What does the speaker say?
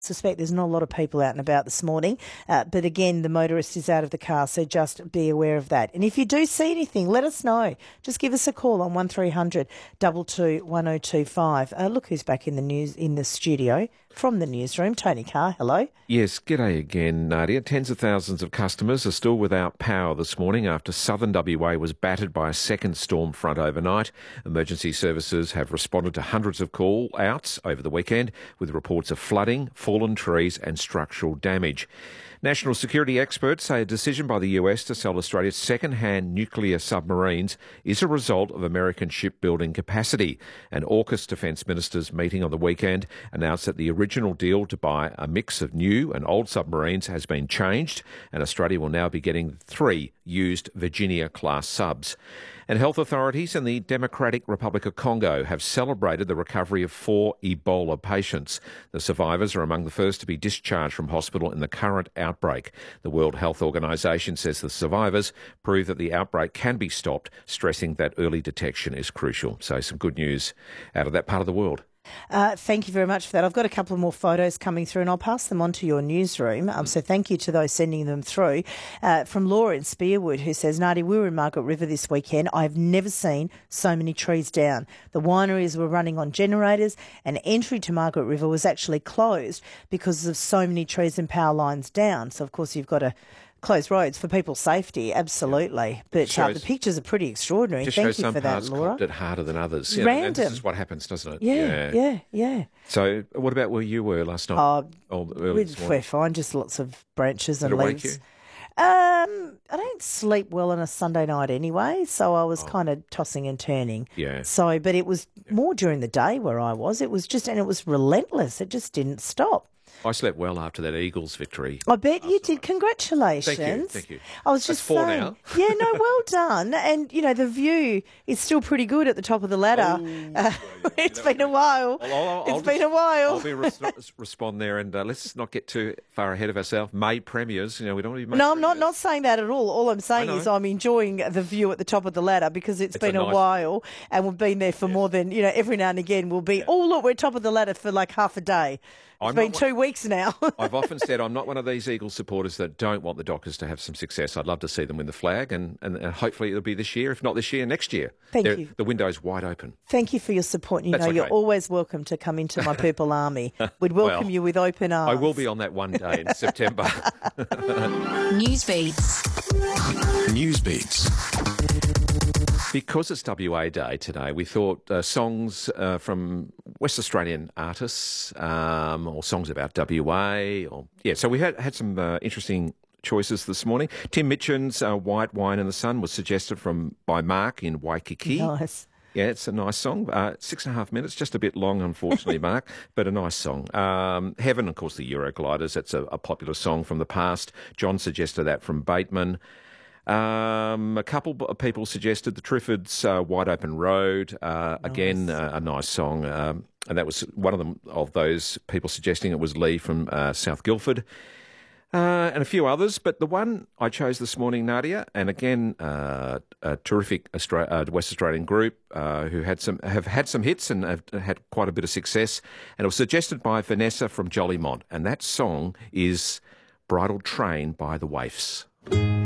Suspect there's not a lot of people out and about this morning, but again, the motorist is out of the car, so just be aware of that. And if you do see anything, let us know. Just give us a call on 1300 22 1025. Look who's back in the studio from the newsroom. Tony Carr, hello. Yes, g'day again, Nadia. Tens of thousands of customers are still without power this morning after southern WA was battered by a second storm front overnight. Emergency services have responded to hundreds of call-outs over the weekend with reports of flooding, fallen trees and structural damage. National security experts say a decision by the US to sell Australia's second-hand nuclear submarines is a result of American shipbuilding capacity. An AUKUS defence ministers meeting on the weekend announced that the original deal to buy a mix of new and old submarines has been changed, and Australia will now be getting 3 used Virginia-class subs. And health authorities in the Democratic Republic of Congo have celebrated the recovery of 4 Ebola patients. The survivors are among the first to be discharged from hospital in the current outbreak. The World Health Organization says the survivors prove that the outbreak can be stopped, stressing that early detection is crucial. So some good news out of that part of the world. Thank you very much for that. I've got a couple more photos coming through and I'll pass them on to your newsroom. So thank you to those sending them through. From Laura in Spearwood, who says, Nadia, we were in Margaret River this weekend. I've never seen so many trees down. The wineries were running on generators and entry to Margaret River was actually closed because of so many trees and power lines down. So, of course, you've got to close roads for people's safety, absolutely. Yeah. But the pictures are pretty extraordinary. Thank you for that, Laura. Just shows some parts harder than others. Random. And this is what happens, doesn't it? Yeah. So what about where you were last night? We're fine, just lots of branches and Did it leaves. wake you? I don't sleep well on a Sunday night anyway, so I was kind of tossing and turning. Yeah. So, but it was more during the day where I was. It was just, and it was relentless. It just didn't stop. I slept well after that Eagles victory. I bet you did. Congratulations. Thank you. I was just That's 4 saying. now. Yeah, no, well done. And, you know, the view is still pretty good at the top of the ladder. It's been a while. It's been a while. I'll respond there and let's not get too far ahead of ourselves. May premiers, we don't want to be... No, I'm not saying that at all. All I'm saying is I'm enjoying the view at the top of the ladder because it's been a while and we've been there for more than, every now and again we'll be, look, we're top of the ladder for like half a day. It's been 2 weeks now. I've often said I'm not one of these Eagles supporters that don't want the Dockers to have some success. I'd love to see them win the flag and hopefully it'll be this year. If not this year, next year. Thank you. The window's wide open. Thank you for your support. You're always welcome to come into my Purple Army. We'd welcome you with open arms. I will be on that one day in September. Newsbeats. Because it's WA Day today, we thought songs from West Australian artists or songs about WA. So we had some interesting choices this morning. Tim Mitchen's White Wine in the Sun was suggested by Mark in Waikiki. Nice. Yeah, it's a nice song. 6.5 minutes, just a bit long, unfortunately, Mark, but a nice song. Heaven, of course, the Eurogliders. That's a popular song from the past. John suggested that from Bateman. A couple of people suggested the Triffids' Wide Open Road. Again, a nice song. And that was one of those people suggesting it was Lee from South Guildford. And a few others, but the one I chose this morning, Nadia, and again, a terrific West Australian group who have had some hits and have had quite a bit of success, and it was suggested by Vanessa from Jollymont, and that song is Bridal Train by the Waifs.